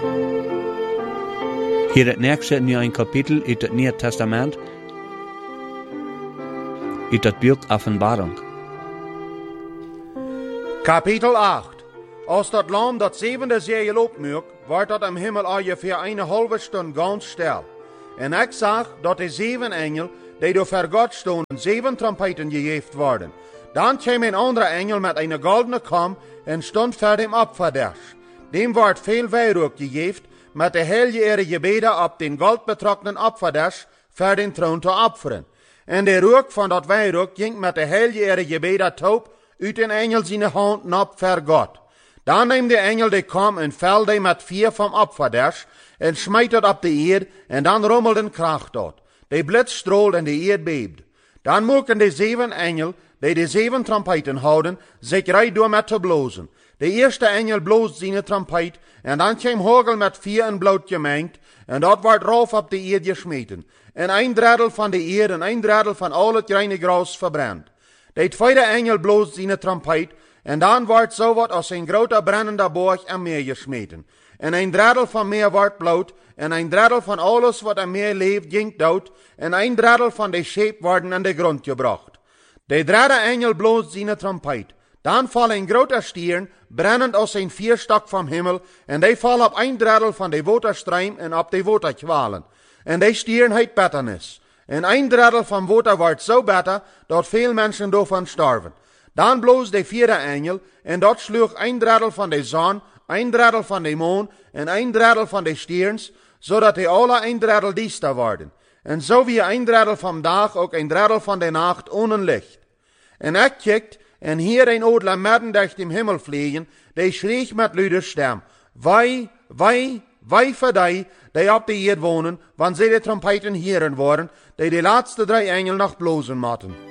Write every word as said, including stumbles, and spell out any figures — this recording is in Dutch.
Hier het nächste nu een kapitel uit het Nieuwe Testament, uit het boek Offenbarung. Kapitel acht. Als dat lam dat zevende zegel opmaakt, wordt dat am Himmel ongeveer een halve stund ganz stil. En ik zag dat de zeven engel, die door voor God stonden, zeven trompeten gegeven worden. Dan kwam een andere engel met een goldene kam en stond voor dem opvaarders. Dem wordt veel wierook gegeven, met de heilige ere gebeden op den goldbetrokkenen opvaarders voor den troon te offeren. En de rook van dat wierook ging met de heilige ere gebeden top uit den engel zijn hand op voor God. Dan neemt de engel de kam en velde met vier van opvaarders en smijt het op de eerd en dan rommelde een kracht uit. De blitz strolt en de eerd beefde. Dan moeken de zeven engel, die de zeven trompeten houden, zich rijdt door met te blozen. De eerste engel bloost zijn trompet en dan kwam hagel met vier en bloed gemengd en dat wordt rauf op de eerd gesmeten. En een drittel van de eerd en een drittel van al het reine gras verbrandt. De tweede engel bloost zijn trompet en dan wordt zo wat als een grote brandende borg aan meer gesmeten. En een drittel van meer wordt bloed en een drittel van alles wat aan meer leeft ging dood en een drittel van de scheep worden aan de grond gebracht. De derde engel bloost zijn trompet. Dan valt een grote stier, brandend als een vierstok van hemel, en die valt op een drittel van de waterstream en op de waterkwalen. En die stier heet Betternis. En een drittel van water wordt zo beter, dat veel mensen daarvan sterven. Dan bloost de vierde engel, en dat sloeg een drittel van de zon, een drittel van de maan, en een drittel van de stierns, zodat die alle een drittel diester worden. En zo wie een drittel van dag, ook een drittel van de nacht, ohne licht. En ik kijkt, en hier een odele midden durch dem Himmel vliegen, die schreef met luider stem, wij, wij, wij voor die, die op de eerd wonen, wanneer ze de trompeten heren worden, die de laatste drie engel nog blozen moeten.